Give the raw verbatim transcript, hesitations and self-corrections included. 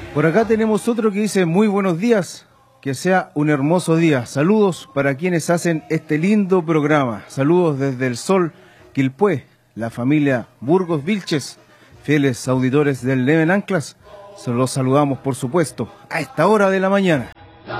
Por acá tenemos otro que dice muy buenos días, que sea un hermoso día. Saludos para quienes hacen este lindo programa. Saludos desde el Sol, Quilpué, la familia Burgos Vilches, fieles auditores del Neven Anclas. Se los saludamos, por supuesto, a esta hora de la mañana.